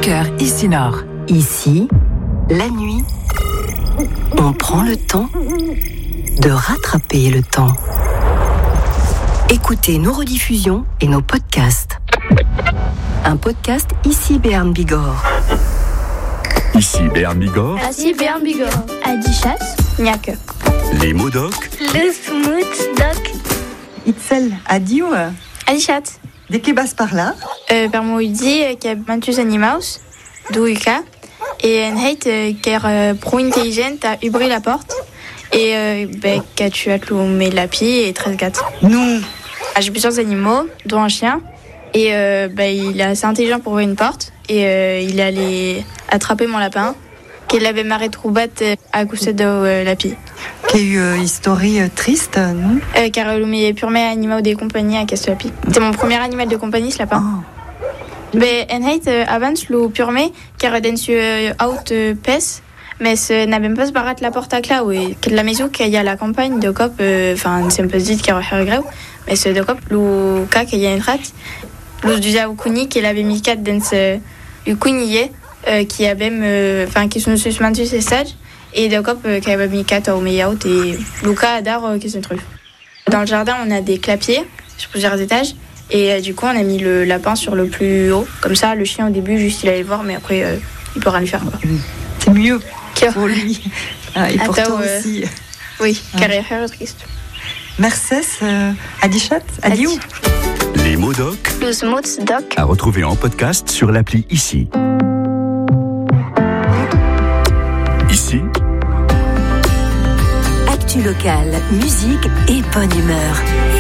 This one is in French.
cœur ici Nord. Ici, la nuit, on prend le temps de rattraper le temps. Écoutez nos rediffusions et nos podcasts. Un podcast Ici Béarn Bigorre. Ici Béarn Bigorre. Ici Béarn Bigorre. Adichat, Niake. Les mots doc. Le smooth doc. Itzel, adieu. Adichat. De que bas par là? Per moidi, que mantus animaus, douika, et en heit, ker pro intelligent a ubri la porte, et que tu as cloué la pie et 13 gâtes. Non. J'ai plusieurs animaux, dont un chien, et il est assez intelligent pour ouvrir une porte, et il est allé attraper mon lapin, qu'il avait marré troubat à coucher de la pie. Quelle histoire triste, non? Car il est purement animal de compagnie à Castoapi. C'est mon premier animal de compagnie, ce lapin. Oh. En heit, avant, le purement, car densu out pes, mais ce n'a même pas se barré la porte à clau, et que la maison qu'il y a à la campagne de cop, enfin, c'est un peu dit qu'il y a greu, mais ce de cop, le cas qu'il y a une rate, le du Zaoukuni, qu'il avait mis 4 dans ce Ukuniye, qui a même, enfin, qui sont suspendus ces sages, et de cop qui avait mis 4 au meilleur et Luca Adar qui se trouve. Dans le jardin, on a des clapiers sur plusieurs étages et du coup, on a mis le lapin sur le plus haut. Comme ça, le chien au début, juste il allait voir, mais après, il peut rien lui faire. Quoi. C'est mieux pour lui. Et pour toi aussi. Oui, carrière triste. Mercedes, Adichat, adieu. Les mots doc. Le smooth doc. À retrouver en podcast sur l'appli Ici. Ici. Actu locale, musique et bonne humeur.